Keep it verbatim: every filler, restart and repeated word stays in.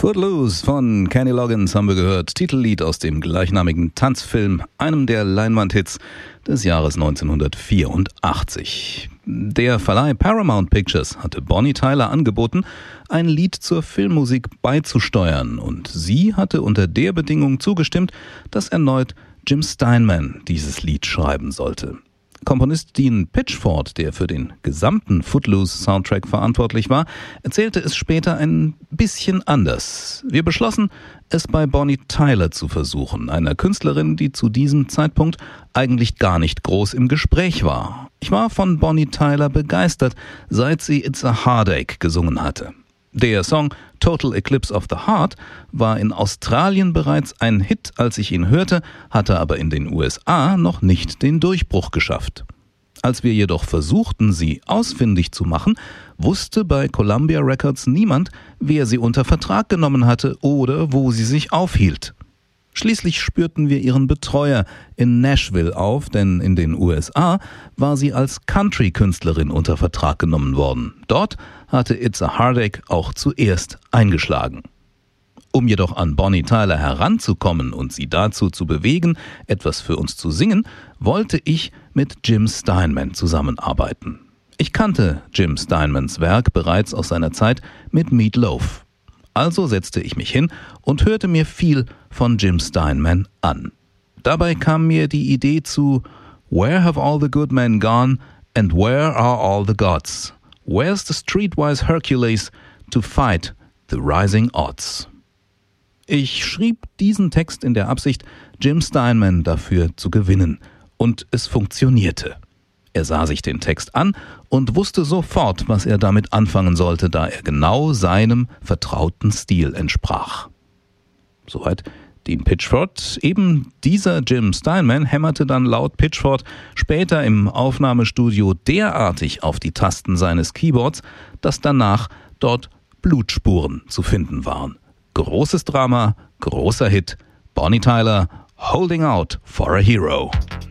Footloose von Kenny Loggins haben wir gehört, Titellied aus dem gleichnamigen Tanzfilm, einem der Leinwandhits des Jahres neunzehnhundertvierundachtzig. Der Verleih Paramount Pictures hatte Bonnie Tyler angeboten, ein Lied zur Filmmusik beizusteuern, und sie hatte unter der Bedingung zugestimmt, dass erneut Jim Steinman dieses Lied schreiben sollte. Komponist Dean Pitchford, der für den gesamten Footloose-Soundtrack verantwortlich war, erzählte es später ein bisschen anders. Wir beschlossen, es bei Bonnie Tyler zu versuchen, einer Künstlerin, die zu diesem Zeitpunkt eigentlich gar nicht groß im Gespräch war. Ich war von Bonnie Tyler begeistert, seit sie It's a Heartache gesungen hatte. Der Song Total Eclipse of the Heart war in Australien bereits ein Hit, als ich ihn hörte, hatte aber in den U S A noch nicht den Durchbruch geschafft. Als wir jedoch versuchten, sie ausfindig zu machen, wusste bei Columbia Records niemand, wer sie unter Vertrag genommen hatte oder wo sie sich aufhielt. Schließlich spürten wir ihren Betreuer in Nashville auf, denn in den U S A war sie als Country-Künstlerin unter Vertrag genommen worden. Dort hatte It's a Heartache auch zuerst eingeschlagen. Um jedoch an Bonnie Tyler heranzukommen und sie dazu zu bewegen, etwas für uns zu singen, wollte ich mit Jim Steinman zusammenarbeiten. Ich kannte Jim Steinmans Werk bereits aus seiner Zeit mit Meat Loaf. Also setzte ich mich hin und hörte mir viel von Jim Steinman an. Dabei kam mir die Idee zu Where have all the good men gone and where are all the gods? Where's the streetwise Hercules to fight the rising odds? Ich schrieb diesen Text in der Absicht, Jim Steinman dafür zu gewinnen. Und es funktionierte. Er sah sich den Text an und wusste sofort, was er damit anfangen sollte, da er genau seinem vertrauten Stil entsprach. Soweit Dean Pitchford. Eben dieser Jim Steinman hämmerte dann laut Pitchford später im Aufnahmestudio derartig auf die Tasten seines Keyboards, dass danach dort Blutspuren zu finden waren. Großes Drama, großer Hit, Bonnie Tyler, Holding Out for a Hero.